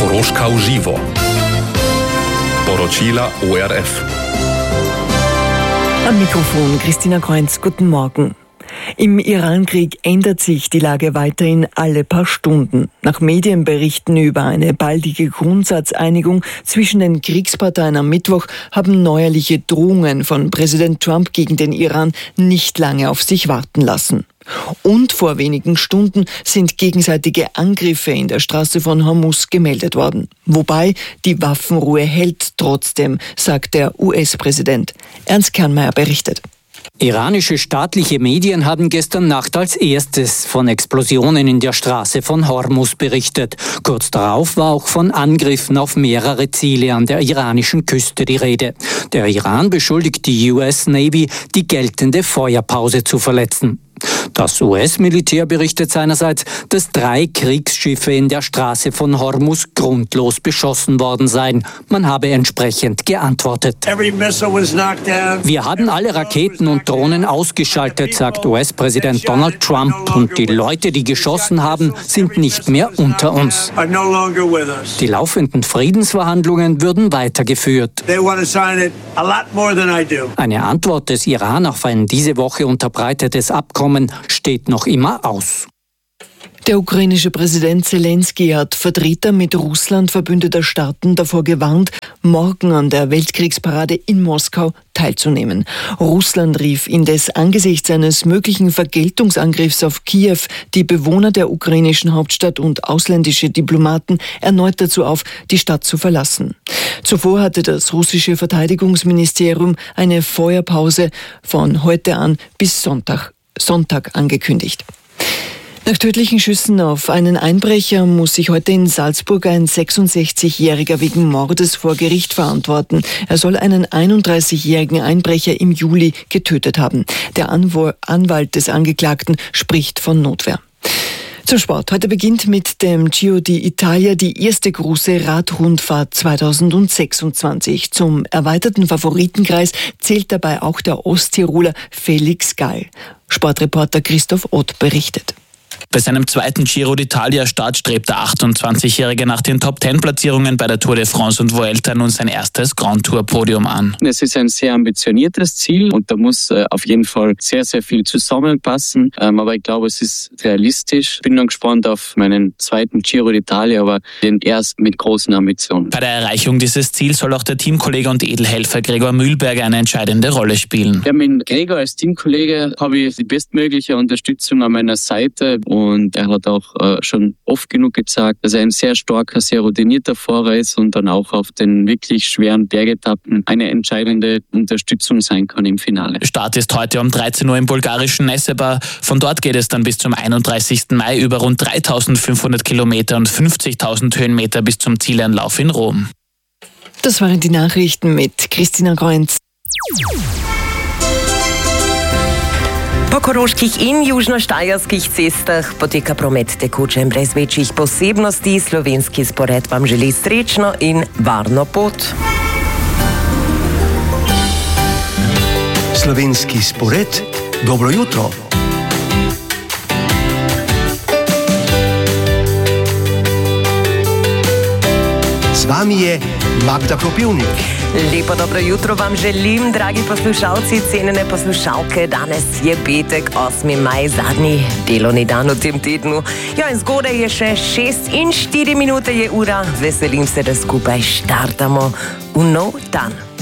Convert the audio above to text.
Koroška v živo. Poročila ORF. Am Mikrofon Christina Kreunz, guten Morgen. Im Iran-Krieg ändert sich die Lage weiterhin alle paar Stunden. Nach Medienberichten über eine baldige Grundsatzeinigung zwischen den Kriegsparteien am Mittwoch haben neuerliche Drohungen von Präsident Trump gegen den Iran nicht lange auf sich warten lassen. Und vor wenigen Stunden sind gegenseitige Angriffe in der Straße von Hormuz gemeldet worden. Wobei die Waffenruhe hält trotzdem, sagt der US-Präsident. Ernst Kernmeier berichtet. Iranische staatliche Medien haben gestern Nacht als erstes von Explosionen in der Straße von Hormuz berichtet. Kurz darauf war auch von Angriffen auf mehrere Ziele an der iranischen Küste die Rede. Der Iran beschuldigt die US Navy, die geltende Feuerpause zu verletzen. Das US-Militär berichtet seinerseits, dass 3 Kriegsschiffe in der Straße von Hormuz grundlos beschossen worden seien. Man habe entsprechend geantwortet. Wir haben alle Raketen und Drohnen ausgeschaltet, sagt US-Präsident Donald Trump. Und die Leute, die geschossen haben, sind nicht mehr unter uns. Die laufenden Friedensverhandlungen würden weitergeführt. Eine Antwort des Iran auf ein diese Woche unterbreitetes Abkommen steht noch immer aus. Der ukrainische Präsident Zelensky hat Vertreter mit Russland verbündeter Staaten davor gewarnt, morgen an der Weltkriegsparade in Moskau teilzunehmen. Russland rief indes angesichts eines möglichen Vergeltungsangriffs auf Kiew die Bewohner der ukrainischen Hauptstadt und ausländische Diplomaten erneut dazu auf, die Stadt zu verlassen. Zuvor hatte das russische Verteidigungsministerium eine Feuerpause von heute an bis Sonntag angekündigt. Nach tödlichen Schüssen auf einen Einbrecher muss sich heute in Salzburg ein 66-Jähriger wegen Mordes vor Gericht verantworten. Er soll einen 31-jährigen Einbrecher im Juli getötet haben. Der Anwalt des Angeklagten spricht von Notwehr. Zum Sport. Heute beginnt mit dem Giro d'Italia die erste große Radrundfahrt 2026. Zum erweiterten Favoritenkreis zählt dabei auch der Osttiroler Felix Gall. Sportreporter Christoph Ott berichtet. Bei seinem zweiten Giro d'Italia-Start strebt der 28-Jährige nach den Top-10-Platzierungen bei der Tour de France und Vuelta nun sein erstes Grand Tour-Podium an. Es ist ein sehr ambitioniertes Ziel und da muss auf jeden Fall sehr, sehr viel zusammenpassen. Aber ich glaube, es ist realistisch. Ich bin dann gespannt auf meinen zweiten Giro d'Italia, aber den erst mit großen Ambitionen. Bei der Erreichung dieses Ziels soll auch der Teamkollege und Edelhelfer Gregor Mühlberger eine entscheidende Rolle spielen. Ja, mit Gregor als Teamkollege habe ich die bestmögliche Unterstützung an meiner Seite. Und er hat auch schon oft genug gezeigt, dass er ein sehr starker, sehr routinierter Fahrer ist und dann auch auf den wirklich schweren Bergetappen eine entscheidende Unterstützung sein kann im Finale. Start ist heute um 13 Uhr im bulgarischen Nessebar. Von dort geht es dann bis zum 31. Mai über rund 3.500 Kilometer und 50.000 Höhenmeter bis zum Zielanlauf in Rom. Das waren die Nachrichten mit Christina Kreunz. Po koroških in južnoštajerskih cestah poteka promet tekoče in brez večjih posebnosti. Slovenski spored vam želi srečno in varno pot. Slovenski spored, dobro jutro. Z vami je Magda Kopivnik. Lepo dobro jutro vam želim, dragi poslušalci, cenjene poslušalke. Danes je petek, 8. maj, zadnji delovni dan v tem tednu. Ja, in zgodaj je še 6:04 je ura. Veselim se, da skupaj štartamo v nov dan.